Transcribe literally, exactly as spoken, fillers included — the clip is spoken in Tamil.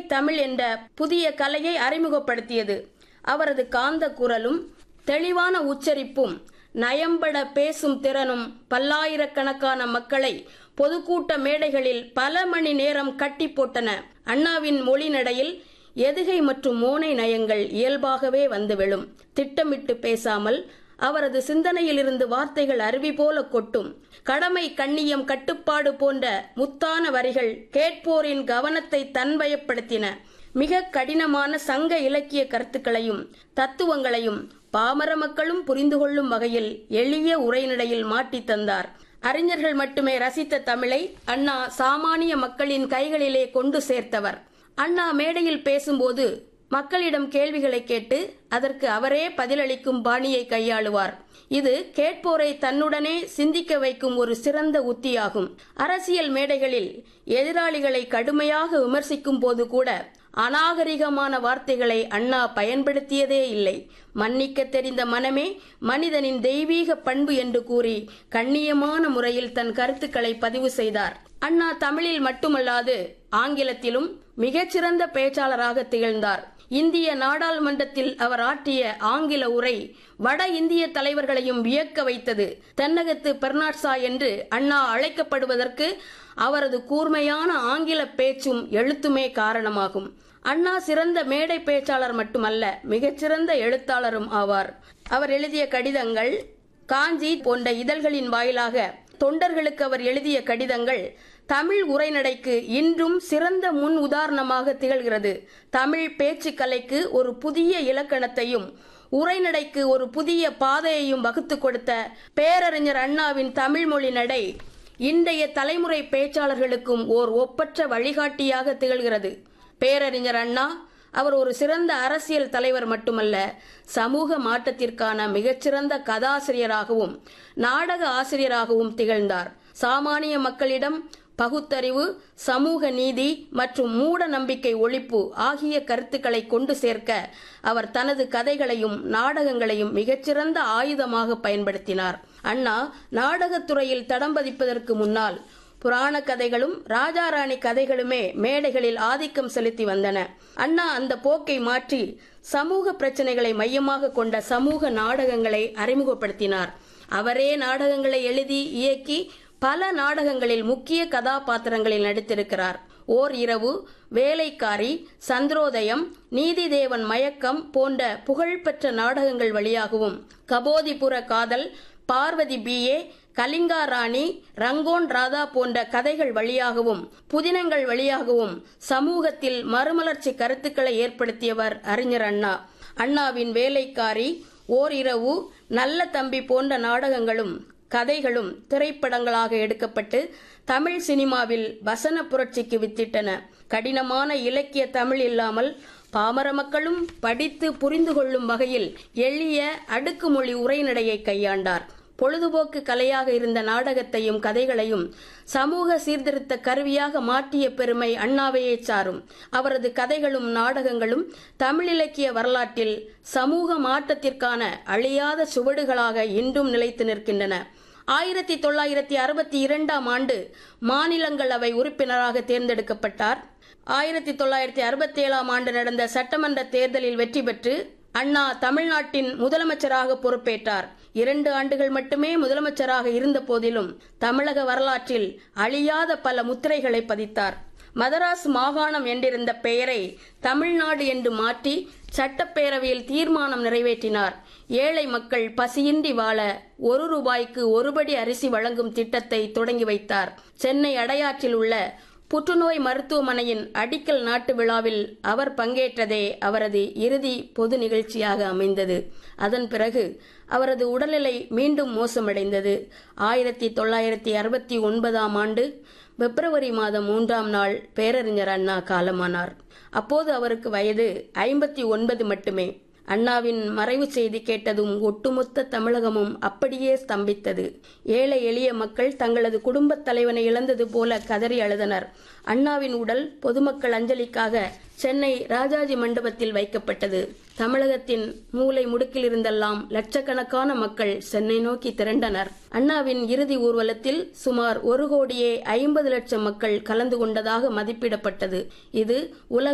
தமிழ் என்ற புதிய கலையை அறிமுகப்படுத்தியது. அவரது காந்த குரலும் தெளிவான உச்சரிப்பும் நயம்பட பேசும் திறனும் பல்லாயிரக்கணக்கான மக்களை பொதுக்கூட்ட மேடைகளில் பல மணி நேரம் கட்டி போட்டன. அண்ணாவின் மொழி நடையில் எதுகை மற்றும் மோனை நயங்கள் இயல்பாகவே வந்து விழும். திட்டமிட்டு பேசாமல் அவரது சிந்தனையில் இருந்து வார்த்தைகள் அருவி போல கொட்டும். கடமை, கண்ணியம், கட்டுப்பாடு போன்ற முத்தான வரிகள் கேட்போரின் கவனத்தை தன்வயப்படுத்தின. மிக கடினமான சங்க இலக்கிய கருத்துக்களையும் தத்துவங்களையும் பாமர மக்களும் புரிந்து கொள்ளும் வகையில் எளிய உரைநடையில் மாட்டி தந்தார். அறிஞர்கள் மட்டுமே ரசித்த தமிழை அண்ணா சாமானிய மக்களின் கைகளிலே கொண்டு சேர்த்தவர். அண்ணா மேடையில் பேசும்போது மக்களிடம் கேள்விகளை கேட்டு அதற்கு அவரே பதிலளிக்கும் பாணியை கையாளுவார். இது கேட்போரை தன்னுடனே சிந்திக்க வைக்கும் ஒரு சிறந்த உத்தியாகும். அரசியல் மேடைகளில் எதிராளிகளை கடுமையாக விமர்சிக்கும் போது கூட அநாகரிகமான வார்த்தைகளை அண்ணா பயன்படுத்தியதே இல்லை. மன்னிக்க தெரிந்த மனமே மனிதனின் தெய்வீக பண்பு என்று கூறி கண்ணியமான முறையில் தன் கருத்துக்களை பதிவு செய்தார். அண்ணா தமிழில் மட்டுமல்லாது ஆங்கிலத்திலும் மிகச்சிறந்த பேச்சாளராக திகழ்ந்தார். இந்திய நாடாளுமன்றத்தில் அவர் ஆற்றிய ஆங்கில உரை வட இந்திய தலைவர்களையும் வியக்க வைத்தது. தென்னகத்து பெர்னாட்ஷா என்று அண்ணா அழைக்கப்படுவதற்கு அவரது கூர்மையான ஆங்கில பேச்சும் எழுத்துமே காரணமாகும். அண்ணா சிறந்த மேடை பேச்சாளர் மட்டுமல்ல, மிகச்சிறந்த எழுத்தாளரும் ஆவார். அவர் எழுதிய கடிதங்கள், காஞ்சி போன்ற இதழ்களின் வாயிலாக தொண்டர்களுக்கு அவர் எழுதிய கடிதங்கள் தமிழ் உரைநடைக்கு இன்றும் சிறந்த முன் உதாரணமாக திகழ்கிறது. தமிழ் பேச்சு கலைக்கு ஒரு புதிய இலக்கணத்தையும் உரைநடைக்கு ஒரு புதிய பாதையையும் வகுத்து கொடுத்த பேரறிஞர் அண்ணாவின் தமிழ் மொழி நடை இன்றைய தலைமுறை பேச்சாளர்களுக்கும் ஓர் ஒப்பற்ற வழிகாட்டியாக திகழ்கிறது. பேரறிஞர் அண்ணா அவர் ஒரு சிறந்த அரசியல் தலைவர் மட்டுமல்ல, சமூக மாற்றத்திற்கான மிகச்சிறந்த கதாசிரியராகவும் நாடக ஆசிரியராகவும் திகழ்ந்தார். சாமானிய மக்களிடம் பகுத்தறிவு, சமூக நீதி மற்றும் மூட நம்பிக்கை ஒழிப்பு ஆகிய கருத்துக்களை கொண்டு சேர்க்க அவர் தனது கதைகளையும் நாடகங்களையும் மிகச்சிறந்த ஆயுதமாக பயன்படுத்தினார். அண்ணா நாடகத்துறையில் தடம் பதிப்பதற்கு முன்னால் புராண கதைகளும் ராஜாராணி கதைகளுமே மேடைகளில் ஆதிக்கம் செலுத்தி வந்தன. அண்ணா அந்த போக்கை மாற்றி சமூக பிரச்சனைகளை மையமாக கொண்ட சமூக நாடகங்களை அறிமுகப்படுத்தினார். அவரே நாடகங்களை எழுதி இயக்கி பல நாடகங்களில் முக்கிய கதாபாத்திரங்களில் நடித்திருக்கிறார். ஓர் இரவு, வேலைக்காரி, சந்திரோதயம், நீதிதேவன் மயக்கம் போன்ற புகழ்பெற்ற நாடகங்கள் வழியாகவும், கபோதிபுர காதல், பார்வதி பி ஏ, கலிங்கா ராணி, ரங்கோன் ராதா போன்ற கதைகள் வழியாகவும் புதினங்கள் வழியாகவும் சமூகத்தில் மறுமலர்ச்சி கருத்துக்களை ஏற்படுத்தியவர் அறிஞர் அண்ணா. அண்ணாவின் வேலைக்காரி, ஓர் இரவு, நல்ல தம்பி போன்ற நாடகங்களும் கதைகளும் திரைப்படங்களாக எடுக்கப்பட்டு தமிழ் சினிமாவில் வசன புரட்சிக்கு வித்திட்டன. கடினமான இலக்கிய தமிழ் இல்லாமல் பாமர மக்களும் படித்து புரிந்து கொள்ளும் வகையில் எளிய அடுக்குமொழி உரைநடையை கையாண்டார். பொழுதுபோக்கு கலையாக இருந்த நாடகத்தையும் கதைகளையும் சமூக சீர்திருத்த கருவியாக மாற்றிய பெருமை அண்ணாவையே சாரும். அவரது கதைகளும் நாடகங்களும் தமிழ் இலக்கிய வரலாற்றில் சமூக மாற்றத்திற்கான அழியாத சுவடுகளாக இன்றும் நிலைத்து நிற்கின்றன. ஆயிரத்தி தொள்ளாயிரத்தி அறுபத்தி இரண்டாம் ஆண்டு மாநிலங்களவை உறுப்பினராக தேர்ந்தெடுக்கப்பட்டார். ஆயிரத்தி தொள்ளாயிரத்தி அறுபத்தி ஏழாம் ஆண்டு நடந்த சட்டமன்ற தேர்தலில் வெற்றி பெற்று அண்ணா தமிழ்நாட்டின் முதலமைச்சராக பொறுப்பேற்றார். இரண்டு ஆண்டுகள் மட்டுமே முதலமைச்சராக இருந்த போதிலும் தமிழக வரலாற்றில் அழியாத பல முத்திரைகளை பதித்தார். மதராஸ் மாகாணம் என்றிருந்த பெயரை தமிழ்நாடு என்று மாற்றி சட்டப்பேரவையில் தீர்மானம் நிறைவேற்றினார். ஏழை மக்கள் பசியின்றி வாழ ஒரு ரூபாய்க்கு ஒருபடி அரிசி வழங்கும் திட்டத்தை தொடங்கி வைத்தார். சென்னை அடையாற்றில் உள்ள புற்றுநோய் மருத்துவமனையின் அடிக்கல் நாட்டு விழாவில் அவர் பங்கேற்றதே அவரது இறுதி பொது நிகழ்ச்சியாக அமைந்தது. அதன் பிறகு அவரது உடல்நிலை மீண்டும் மோசமடைந்தது. ஆயிரத்தி தொள்ளாயிரத்தி அறுபத்தி ஒன்பதாம் ஆண்டு பிப்ரவரி மாதம் மூன்றாம் நாள் பேரறிஞர் அண்ணா காலமானார். அப்போது அவருக்கு வயது ஐம்பத்தி ஒன்பது மட்டுமே. அண்ணாவின் மறைவு செய்தி கேட்டதும் ஒட்டுமொத்த தமிழகமும் அப்படியே ஸ்தம்பித்தது. ஏழை எளிய மக்கள் தங்களது குடும்பத் தலைவனை இழந்தது போல கதறி அழுதனர். அண்ணாவின் உடல் பொதுமக்கள் அஞ்சலிக்காக சென்னை ராஜாஜி மண்டபத்தில் வைக்கப்பட்டது. தமிழகத்தின் மூலை முடுக்கில் இருந்தெல்லாம் லட்சக்கணக்கான மக்கள் சென்னை நோக்கி திரண்டனர். அண்ணாவின் இறுதி ஊர்வலத்தில் சுமார் ஒரு கோடியே ஐம்பது லட்சம் மக்கள் கலந்து கொண்டதாக மதிப்பிடப்பட்டது. இது உலக